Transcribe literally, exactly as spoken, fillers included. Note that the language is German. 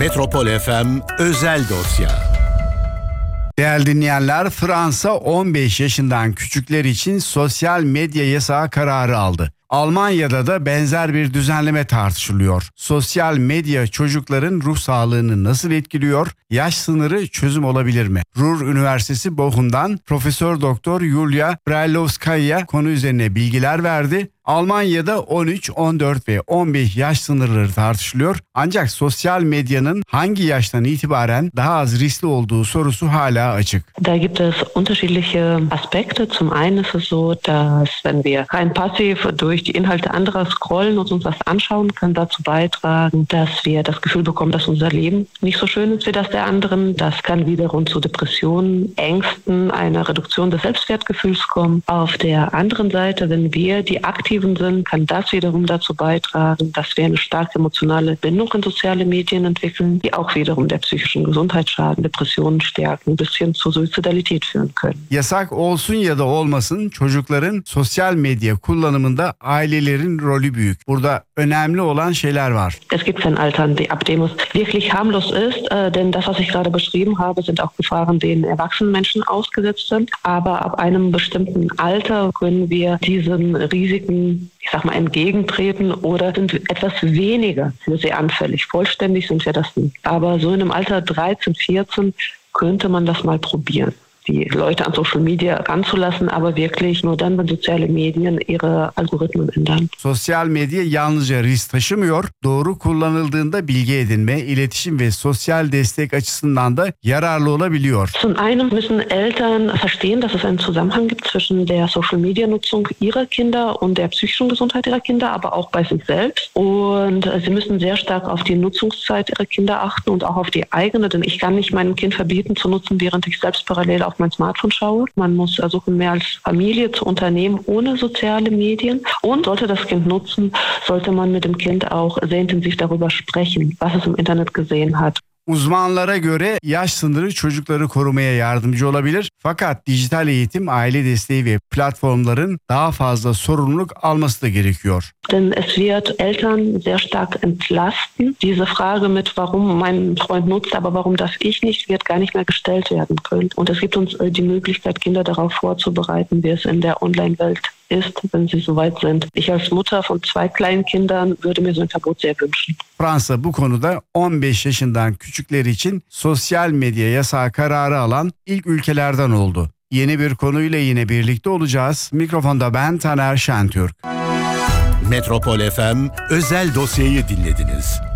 Metropol F M özel dosya. Değerli dinleyenler, Fransa on beş yaşından küçükler için sosyal medya yasağı kararı aldı. Almanya'da da benzer bir düzenleme tartışılıyor. Sosyal medya çocukların ruh sağlığını nasıl etkiliyor? Yaş sınırı çözüm olabilir mi? Ruhr Üniversitesi Bochum'dan Profesör Doktor Yulia Brailovskaya konu üzerine bilgiler verdi. Almanya'da on üç, on dört ve on beş yaş sınırları tartışılıyor. Ancak sosyal medyanın hangi yaştan itibaren daha az riskli olduğu sorusu hala açık. Da gibt es unterschiedliche Aspekte. Zum einen ist es so, dass wenn wir rein passiv durch die Inhalte anderer scrollen und uns was anschauen, kann dazu beitragen, dass wir das Gefühl bekommen, dass unser Leben nicht so schön ist wie das der anderen. Das kann wiederum zu Depressionen, Ängsten, einer Reduktion des Selbstwertgefühls kommen. Auf der anderen Seite, wenn wir die aktiv sind, kann das wiederum dazu beitragen, dass wir eine starke emotionale Bindung in soziale Medien entwickeln, die auch wiederum der psychischen Gesundheit schaden, Depressionen stärken, bis hin zur Suizidalität führen können. Yasak olsun ya da olmasın, çocukların sosyal medya kullanımında ailelerin rolü büyük. Burada önemli olan şeyler var. Es gibt kein Alter, ab dem es wirklich harmlos ist, denn das, was ich gerade beschrieben habe, sind auch Gefahren, denen erwachsene Menschen ausgesetzt sind. Aber ab einem bestimmten Alter können wir diesen Risiken, ich sag mal, entgegentreten oder sind etwas weniger für sie anfällig. Vollständig sind wir das nicht. Aber so in einem Alter dreizehn, vierzehn könnte man das mal probieren, die Leute an Social Media ranzulassen, aber wirklich nur dann, wenn soziale Medien ihre Algorithmen ändern. Sosyal medya yalnızca risk taşımıyor, doğru kullanıldığında bilgi edinme, iletişim ve sosyal destek açısından da yararlı olabiliyor. Zum einen müssen Eltern verstehen, dass es einen Zusammenhang gibt zwischen der Social Media Nutzung ihrer Kinder und der psychischen Gesundheit ihrer Kinder, aber auch bei sich selbst. Und sie müssen sehr stark auf die Nutzungszeit ihrer Kinder achten und auch auf die eigene, denn ich kann nicht meinem Kind verbieten zu nutzen, während ich selbst parallel auf mein Smartphone schaue. Man muss versuchen, mehr als Familie zu unternehmen ohne soziale Medien. Und sollte das Kind nutzen, sollte man mit dem Kind auch sehr intensiv darüber sprechen, was es im Internet gesehen hat. Uzmanlara göre yaş sınırı çocukları korumaya yardımcı olabilir. Fakat dijital eğitim, aile desteği ve platformların daha fazla sorumluluk alması da gerekiyor. Denn es wird Eltern sehr stark entlasten. Diese Frage mit, warum mein Freund nutzt, aber warum darf ich nicht, wird gar nicht mehr gestellt werden können. Und es gibt uns die Möglichkeit, Kinder darauf vorzubereiten, wie es in der Online-Welt ist, wenn sie soweit sind. Ich als Mutter von zwei kleinen Kindern würde mir so ein Verbot sehr wünschen. Fransa bu konuda on beş yaşından küçükler için sosyal medya yasağı kararı alan ilk ülkelerden oldu. Yeni bir konuyla yine birlikte olacağız. Mikrofonda ben Taner Şentürk. Metropol F M özel dosyayı dinlediniz.